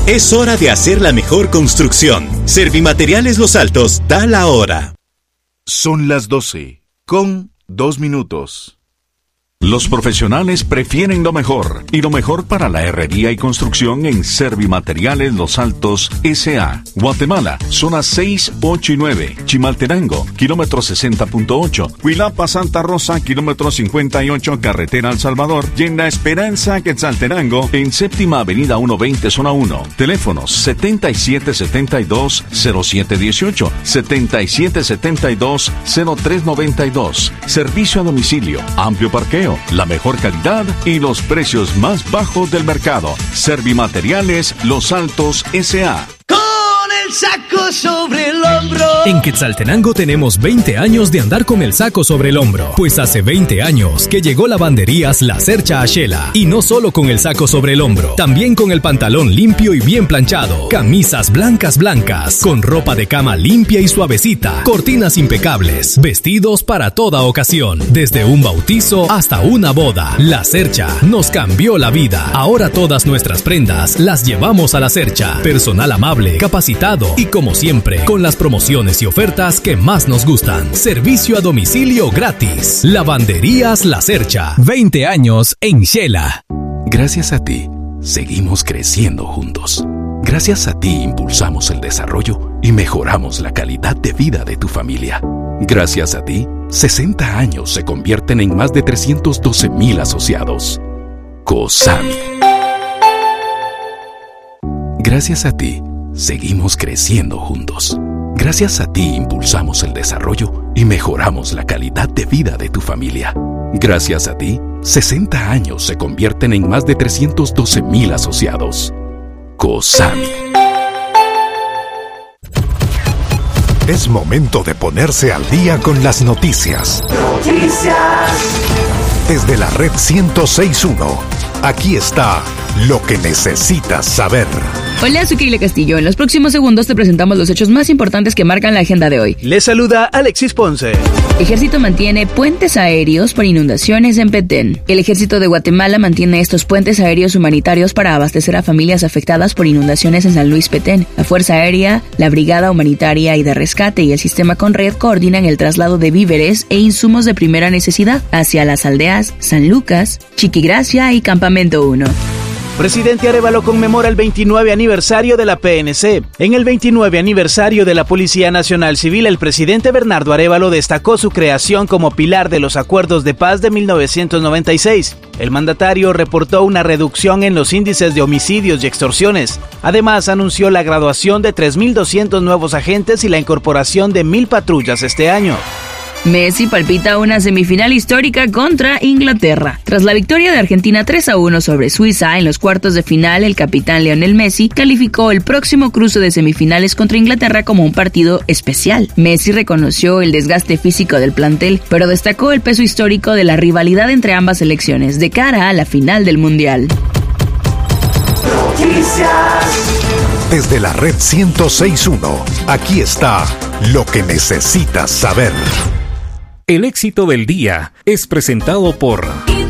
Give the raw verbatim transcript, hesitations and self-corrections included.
Es hora de hacer la mejor construcción. Servimateriales Los Altos da la hora. Son las doce, con dos minutos. Los profesionales prefieren lo mejor, y lo mejor para la herrería y construcción en Servimateriales Los Altos S A Guatemala, zonas seis, ocho y nueve. Chimaltenango, kilómetro sesenta punto ocho. Cuilapa, Santa Rosa, kilómetro cincuenta y ocho, carretera El Salvador. Y en La Esperanza, Quetzaltenango, en séptima avenida ciento veinte, zona uno. Teléfonos setenta y siete setenta y dos, cero siete dieciocho, setenta y siete setenta y dos, cero tres noventa y dos. Servicio a domicilio, amplio parqueo, la mejor calidad y los precios más bajos del mercado. Servimateriales Los Altos S A El saco sobre el hombro. En Quetzaltenango tenemos veinte años de andar con el saco sobre el hombro. Pues hace veinte años que llegó Lavanderías La Cercha a Xela. Y no solo con el saco sobre el hombro, también con el pantalón limpio y bien planchado. Camisas blancas blancas, con ropa de cama limpia y suavecita. Cortinas impecables, vestidos para toda ocasión. Desde un bautizo hasta una boda. La Cercha nos cambió la vida. Ahora todas nuestras prendas las llevamos a La Cercha. Personal amable, capacitado y como siempre, con las promociones y ofertas que más nos gustan. Servicio a domicilio gratis. Lavanderías La Cercha. veinte años en Xela. Gracias a ti, seguimos creciendo juntos. Gracias a ti impulsamos el desarrollo y mejoramos la calidad de vida de tu familia. Gracias a ti, sesenta años se convierten en más de trescientos doce mil asociados. COSAMI. Gracias a ti, seguimos creciendo juntos. Gracias a ti impulsamos el desarrollo y mejoramos la calidad de vida de tu familia. Gracias a ti, sesenta años se convierten en más de trescientos doce mil asociados. COSAMI. Es momento de ponerse al día con las noticias. Noticias. Desde la red ciento seis punto uno, aquí está lo que necesitas saber. Hola, soy Keila Castillo. En los próximos segundos te presentamos los hechos más importantes que marcan la agenda de hoy. Les saluda Alexis Ponce. Ejército mantiene puentes aéreos por inundaciones en Petén. El Ejército de Guatemala mantiene estos puentes aéreos humanitarios para abastecer a familias afectadas por inundaciones en San Luis Petén. La Fuerza Aérea, la Brigada Humanitaria y de Rescate y el Sistema Conred coordinan el traslado de víveres e insumos de primera necesidad hacia las aldeas San Lucas, Chiquigracia y Campamento uno. Presidente Arévalo conmemora el veintinueve aniversario de la P N C. En el veintinueve aniversario de la Policía Nacional Civil, el presidente Bernardo Arévalo destacó su creación como pilar de los acuerdos de paz de mil novecientos noventa y seis. El mandatario reportó una reducción en los índices de homicidios y extorsiones. Además, anunció la graduación de tres mil doscientos nuevos agentes y la incorporación de mil patrullas este año. Messi palpita una semifinal histórica contra Inglaterra. Tras la victoria de Argentina tres a uno sobre Suiza en los cuartos de final, el capitán Lionel Messi calificó el próximo cruce de semifinales contra Inglaterra como un partido especial. Messi reconoció el desgaste físico del plantel, pero destacó el peso histórico de la rivalidad entre ambas selecciones de cara a la final del Mundial. Noticias. Desde la red ciento seis punto uno, aquí está lo que necesitas saber. El éxito del día es presentado por